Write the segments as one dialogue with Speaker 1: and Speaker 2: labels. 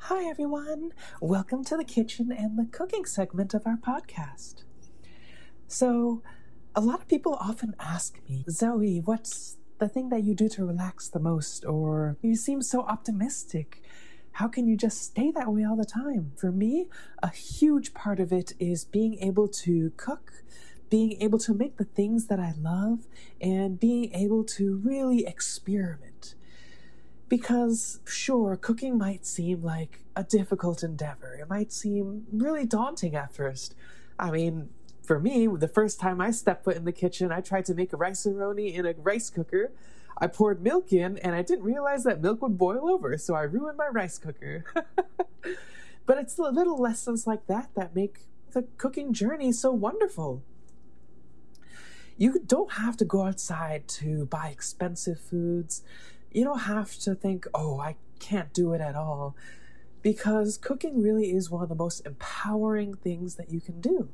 Speaker 1: Hi everyone, welcome to the kitchen and the cooking segment of our podcast. So, a lot of people often ask me, Zoe, what's the thing that you do to relax the most? Or you seem so optimistic. How can you just stay that way all the time? For me, a huge part of it is being able to cook, being able to make the things that I love, and being able to really experiment. Because, sure, cooking might seem like a difficult endeavor. It might seem really daunting at first. I mean, for me, the first time I stepped foot in the kitchen, I tried to make a rice-a-roni in a rice cooker. I poured milk in, and I didn't realize that milk would boil over, so I ruined my rice cooker. But it's the little lessons like that that make the cooking journey so wonderful. You don't have to go outside to buy expensive foods. You don't have to think, oh, I can't do it at all, because cooking really is one of the most empowering things that you can do.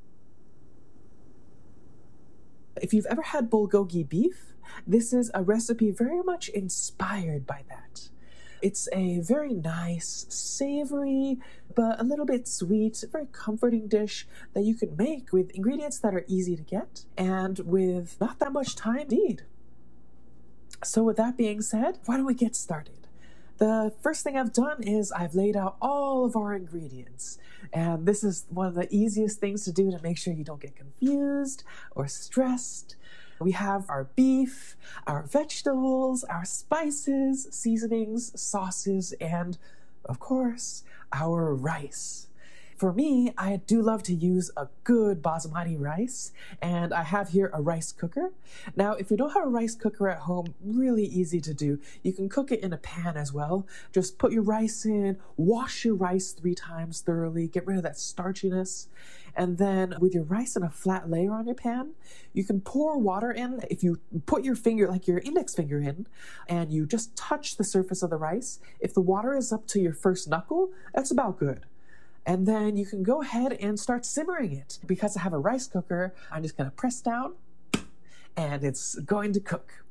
Speaker 1: If you've ever had bulgogi beef, this is a recipe very much inspired by that. It's a very nice, savory, but a little bit sweet, very comforting dish that you can make with ingredients that are easy to get and with not that much time indeed. So with that being said, why don't we get started? The first thing I've done is I've laid out all of our ingredients. And this is one of the easiest things to do to make sure you don't get confused or stressed. We have our beef, our vegetables, our spices, seasonings, sauces, and, of course, our rice. For me, I do love to use a good basmati rice, and I have here a rice cooker. Now, if you don't have a rice cooker at home, really easy to do. You can cook it in a pan as well. Just put your rice in, wash your rice 3 times thoroughly, get rid of that starchiness, and then with your rice in a flat layer on your pan, you can pour water in. If you put your finger, like your index finger in, and you just touch the surface of the rice, if the water is up to your first knuckle, that's about good. And then you can go ahead and start simmering it. Because I have a rice cooker, I'm just going to press down and it's going to cook.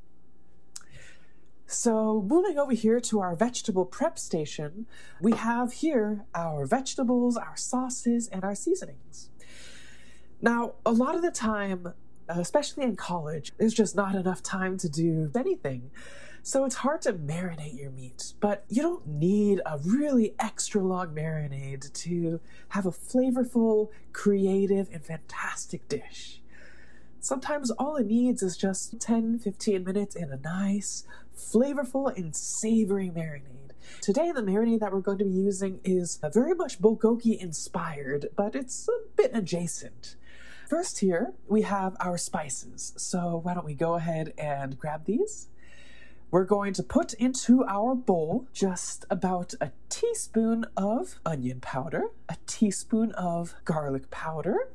Speaker 1: So moving over here to our vegetable prep station, we have here our vegetables, our sauces, and our seasonings. Now, a lot of the time, especially in college, there's just not enough time to do anything. So it's hard to marinate your meat, but you don't need a really extra long marinade to have a flavorful, creative, and fantastic dish. Sometimes all it needs is just 10-15 minutes in a nice, flavorful, and savory marinade. Today, the marinade that we're going to be using is very much bulgogi inspired, but it's a bit adjacent. First here, we have our spices. So why don't we go ahead and grab these? We're going to put into our bowl just about a teaspoon of onion powder, a teaspoon of garlic powder.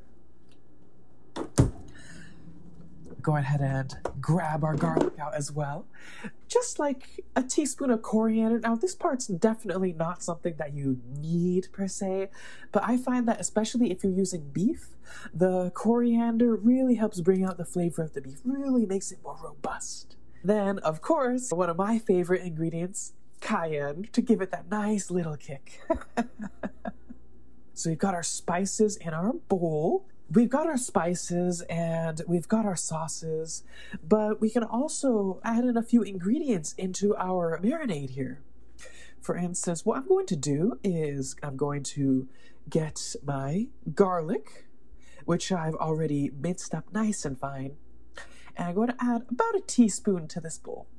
Speaker 1: Go ahead and grab our garlic out as well. Just like a teaspoon of coriander. Now, this part's definitely not something that you need per se, but I find that especially if you're using beef, the coriander really helps bring out the flavor of the beef, really makes it more robust. Then, of course, one of my favorite ingredients, cayenne, to give it that nice little kick. So we've got our spices in our bowl. We've got our spices and we've got our sauces, but we can also add in a few ingredients into our marinade here. For instance, what I'm going to do is I'm going to get my garlic, which I've already minced up nice and fine, and I'm going to add about a teaspoon to this bowl.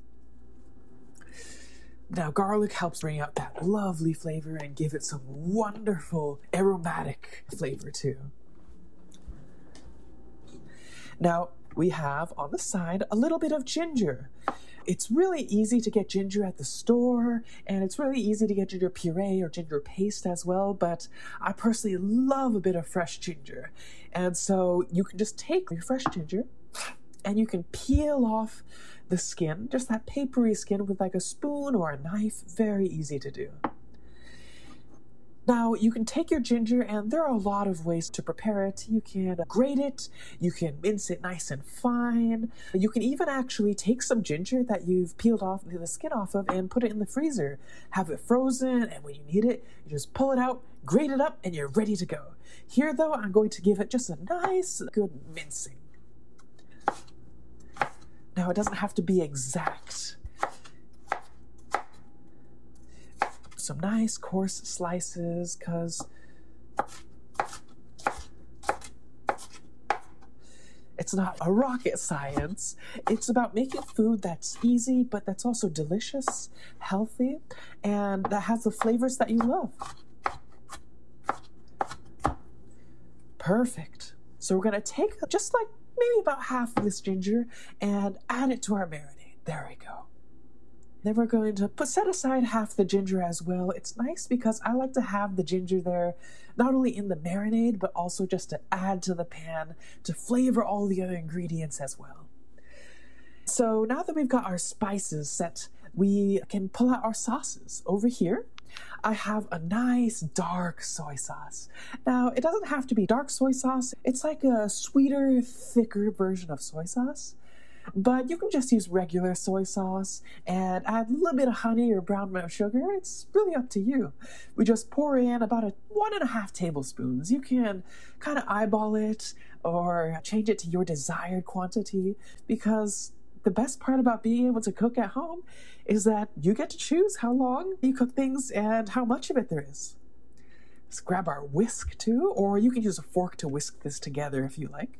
Speaker 1: Now, garlic helps bring out that lovely flavor and give it some wonderful aromatic flavor too. Now, we have on the side a little bit of ginger. It's really easy to get ginger at the store, and it's really easy to get ginger puree or ginger paste as well, but I personally love a bit of fresh ginger. And so you can just take your fresh ginger, and you can peel off the skin, just that papery skin with like a spoon or a knife, very easy to do. Now, you can take your ginger, and there are a lot of ways to prepare it. You can grate it, you can mince it nice and fine. You can even actually take some ginger that you've peeled off the skin off of and put it in the freezer. Have it frozen, and when you need it, you just pull it out, grate it up, and you're ready to go. Here, though, I'm going to give it just a nice, good mincing. Now, it doesn't have to be exact. Some nice coarse slices, because it's not a rocket science. It's about making food that's easy, but that's also delicious, healthy, and that has the flavors that you love. Perfect. So we're going to take just like maybe about half of this ginger and add it to our marinade. There we go. Then we're going to set aside half the ginger as well. It's nice because I like to have the ginger there, not only in the marinade, but also just to add to the pan to flavor all the other ingredients as well. So now that we've got our spices set, we can pull out our sauces. Over here, I have a nice dark soy sauce. Now, it doesn't have to be dark soy sauce. It's like a sweeter, thicker version of soy sauce. But you can just use regular soy sauce and add a little bit of honey or brown sugar. It's really up to you. We just pour in about 1.5 tablespoons. You can kind of eyeball it or change it to your desired quantity, because the best part about being able to cook at home is that you get to choose how long you cook things and how much of it there is. Let's grab our whisk too, or you can use a fork to whisk this together if you like.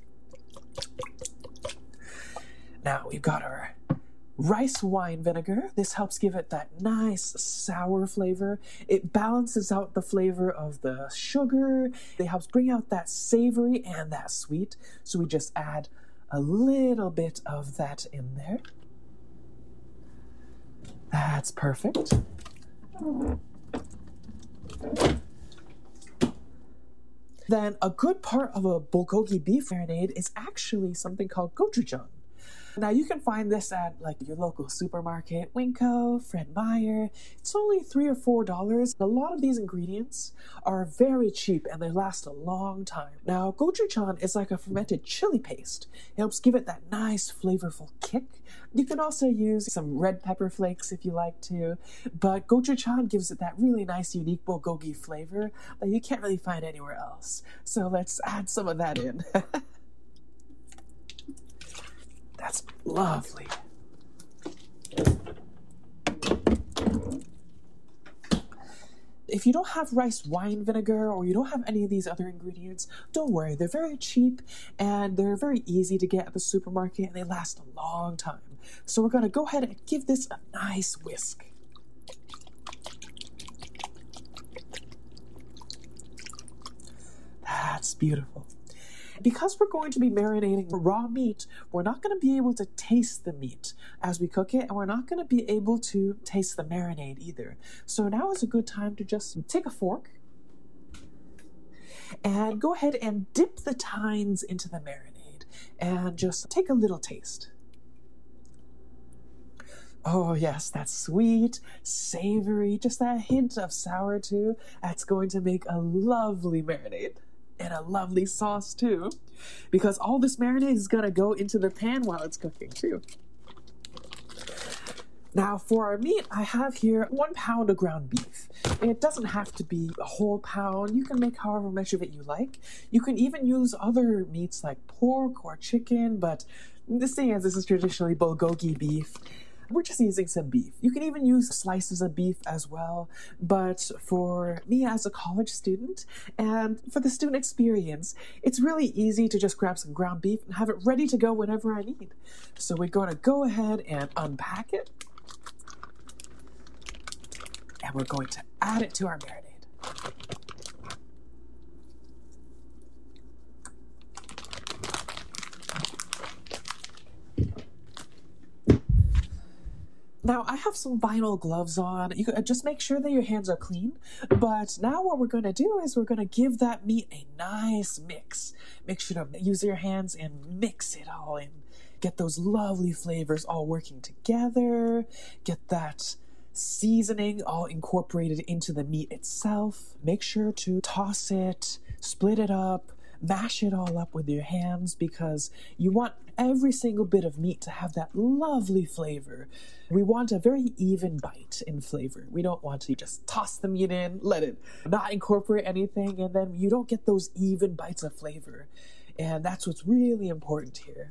Speaker 1: Now we've got our rice wine vinegar. This helps give it that nice sour flavor. It balances out the flavor of the sugar. It helps bring out that savory and that sweet. So we just add a little bit of that in there. That's perfect. Then a good part of a bulgogi beef marinade is actually something called gochujang. Now, you can find this at like your local supermarket, Winco, Fred Meyer. It's only $3 or $4. A lot of these ingredients are very cheap and they last a long time. Now, gochujang is like a fermented chili paste. It helps give it that nice, flavorful kick. You can also use some red pepper flakes if you like to, but gochujang gives it that really nice, unique bulgogi flavor that you can't really find anywhere else. So let's add some of that in. That's lovely. If you don't have rice wine vinegar or you don't have any of these other ingredients, don't worry. They're very cheap and they're very easy to get at the supermarket and they last a long time. So we're going to go ahead and give this a nice whisk. That's beautiful. Because we're going to be marinating raw meat, we're not going to be able to taste the meat as we cook it, and we're not going to be able to taste the marinade either. So now is a good time to just take a fork and go ahead and dip the tines into the marinade and just take a little taste. Oh yes, that's sweet, savory, just that hint of sour too. That's going to make a lovely marinade. And a lovely sauce too, because all this marinade is going to go into the pan while it's cooking too. Now for our meat, I have here 1 pound of ground beef. It doesn't have to be a whole pound. You can make however much of it you like. You can even use other meats like pork or chicken, but the thing is, this is traditionally bulgogi beef. We're just using some beef. You can even use slices of beef as well, but for me as a college student and for the student experience, it's really easy to just grab some ground beef and have it ready to go whenever I need. So we're going to go ahead and unpack it, and we're going to add it to our marinade. Now, I have some vinyl gloves on. You can just make sure that your hands are clean. But now what we're going to do is we're going to give that meat a nice mix. Make sure to use your hands and mix it all in. Get those lovely flavors all working together. Get that seasoning all incorporated into the meat itself. Make sure to toss it, split it up, mash it all up with your hands, because you want every single bit of meat to have that lovely flavor. We want a very even bite in flavor. We don't want to just toss the meat in, let it not incorporate anything, and then you don't get those even bites of flavor. And that's what's really important here.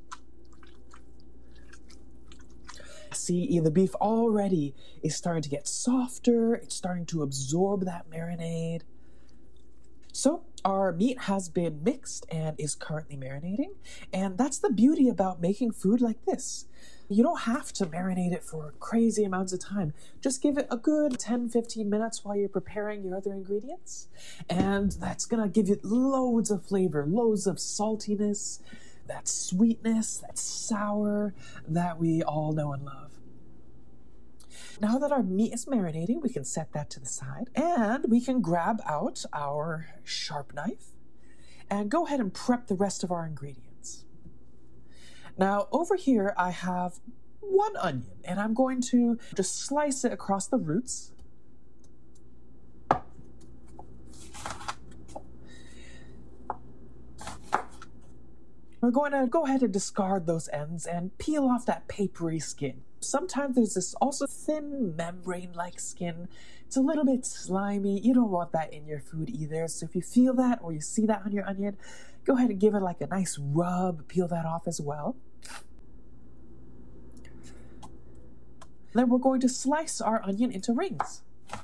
Speaker 1: See, the beef already is starting to get softer. It's starting to absorb that marinade. So our meat has been mixed and is currently marinating. And that's the beauty about making food like this. You don't have to marinate it for crazy amounts of time. Just give it a good 10-15 minutes while you're preparing your other ingredients. And that's going to give you loads of flavor, loads of saltiness, that sweetness, that sour that we all know and love. Now that our meat is marinating, we can set that to the side, and we can grab out our sharp knife and go ahead and prep the rest of our ingredients. Now over here I have 1 onion, and I'm going to just slice it across the roots. We're going to go ahead and discard those ends and peel off that papery skin. Sometimes there's this also thin membrane-like skin. It's a little bit slimy. You don't want that in your food either. So if you feel that or you see that on your onion, go ahead and give it like a nice rub, peel that off as well. Then we're going to slice our onion into rings.